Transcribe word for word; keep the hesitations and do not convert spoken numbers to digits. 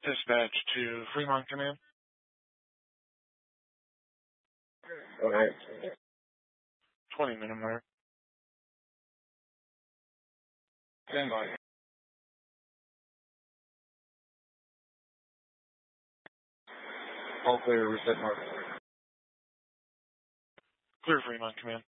Dispatch to Fremont Command. Alright. twenty minute mark. Stand by. All clear, reset mark. Clear Fremont Command.